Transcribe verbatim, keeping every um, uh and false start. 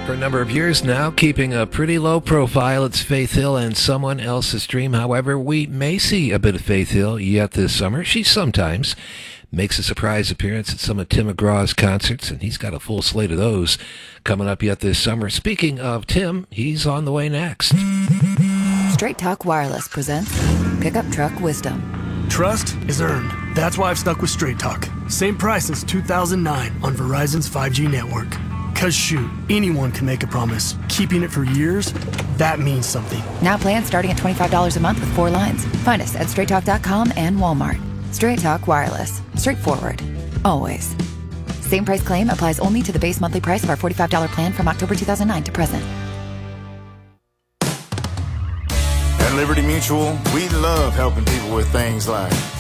For a number of years now, keeping a pretty low profile, it's Faith Hill and Someone Else's Dream. However, we may see a bit of Faith Hill yet this summer. She sometimes makes a surprise appearance at some of Tim McGraw's concerts, and he's got a full slate of those coming up yet this summer. Speaking of Tim, he's on the way next. Straight Talk Wireless presents Pickup Truck Wisdom. Trust is earned. That's why I've stuck with Straight Talk. Same price since two thousand nine on Verizon's five G network. Cause shoot, anyone can make a promise. Keeping it for years, that means something. Now plans starting at twenty-five dollars a month with four lines. Find us at straight talk dot com and Walmart. Straight Talk Wireless. Straightforward. Always. Same price claim applies only to the base monthly price of our forty-five dollars plan from October two thousand nine to present. At Liberty Mutual, we love helping people with things like